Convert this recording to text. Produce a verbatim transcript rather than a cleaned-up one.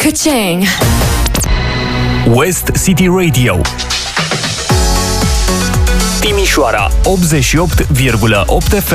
Ka-ching! West City Radio Timișoara optzeci și opt virgulă opt F